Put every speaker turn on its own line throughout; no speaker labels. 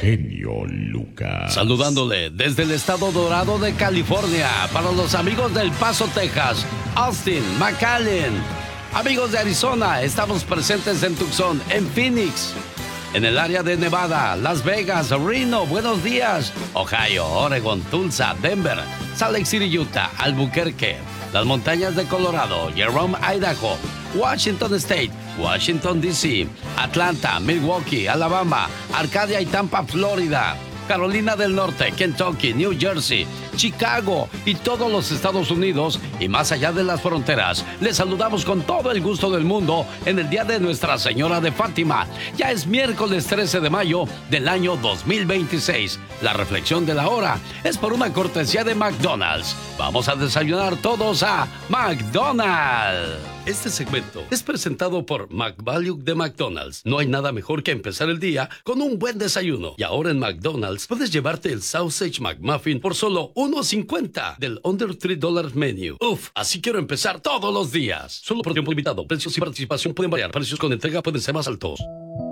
genio Lucas.
Saludándole desde el estado dorado de California, para los amigos del Paso, Texas, Austin, McAllen. Amigos de Arizona, estamos presentes en Tucson, en Phoenix. En el área de Nevada, Las Vegas, Reno, buenos días. Ohio, Oregon, Tulsa, Denver, Salt Lake City, Utah, Albuquerque, las montañas de Colorado, Jerome, Idaho, Washington State, Washington, D.C., Atlanta, Milwaukee, Alabama, Arcadia y Tampa, Florida, Carolina del Norte, Kentucky, New Jersey, Chicago y todos los Estados Unidos y más allá de las fronteras. Les saludamos con todo el gusto del mundo en el día de Nuestra Señora de Fátima. Ya es miércoles 13 de mayo del año 2026. La reflexión de la hora es por una cortesía de McDonald's. Vamos a desayunar todos a McDonald's. Este segmento es presentado por McValue de McDonald's. No hay nada mejor que empezar el día con un buen desayuno. Y ahora en McDonald's puedes llevarte el Sausage McMuffin por solo $1.50 del Under $3 Menu. Uf, así quiero empezar todos los días. Solo por tiempo limitado. Precios y participación pueden variar. Precios con entrega pueden ser más altos.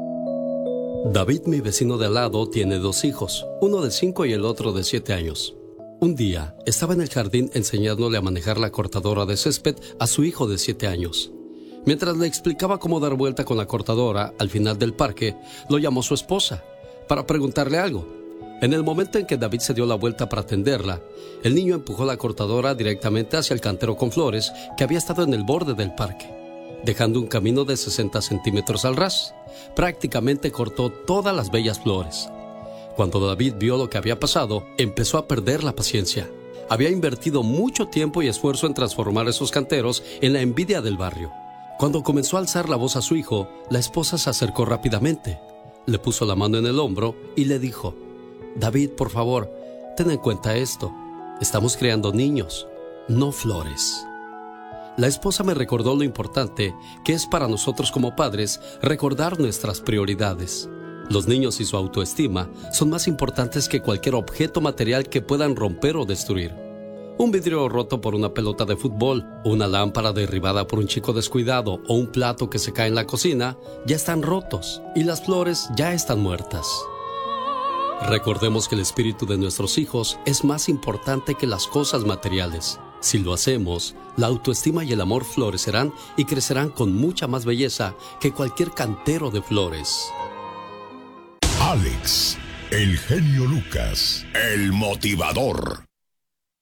David, mi vecino de al lado, tiene 2 hijos, uno de 5 y el otro de 7 años. Un día, estaba en el jardín enseñándole a manejar la cortadora de césped a su hijo de 7 años. Mientras le explicaba cómo dar vuelta con la cortadora al final del parque, lo llamó su esposa para preguntarle algo. En el momento en que David se dio la vuelta para atenderla, el niño empujó la cortadora directamente hacia el cantero con flores que había estado en el borde del parque, dejando un camino de 60 centímetros al ras. Prácticamente cortó todas las bellas flores. Cuando David vio lo que había pasado, empezó a perder la paciencia. Había invertido mucho tiempo y esfuerzo en transformar esos canteros en la envidia del barrio. Cuando comenzó a alzar la voz a su hijo, la esposa se acercó rápidamente, le puso la mano en el hombro y le dijo: David, por favor, ten en cuenta esto. Estamos creando niños, no flores. La esposa me recordó lo importante que es para nosotros como padres recordar nuestras prioridades. Los niños y su autoestima son más importantes que cualquier objeto material que puedan romper o destruir. Un vidrio roto por una pelota de fútbol, una lámpara derribada por un chico descuidado o un plato que se cae en la cocina ya están rotos y las flores ya están muertas. Recordemos que el espíritu de nuestros hijos es más importante que las cosas materiales. Si lo hacemos, la autoestima y el amor florecerán y crecerán con mucha más belleza que cualquier cantero de flores.
Alex, el genio Lucas, el motivador.